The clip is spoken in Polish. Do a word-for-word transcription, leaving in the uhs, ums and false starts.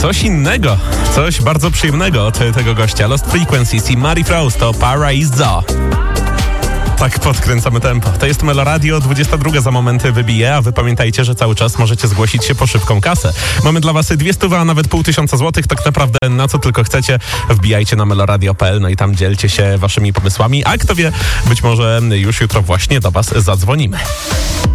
coś innego, coś bardzo przyjemnego od tego gościa. Lost Frequencies i Marie Frost to Paraiso. Tak podkręcamy tempo. To jest Meloradio, dwudziesta druga za momenty wybije, a wy pamiętajcie, że cały czas możecie zgłosić się po szybką kasę. Mamy dla was dwie stówy, a nawet pół tysiąca złotych, tak naprawdę na co tylko chcecie. Wbijajcie na meloradio kropka p l, no i tam dzielcie się waszymi pomysłami, a kto wie, być może już jutro właśnie do was zadzwonimy.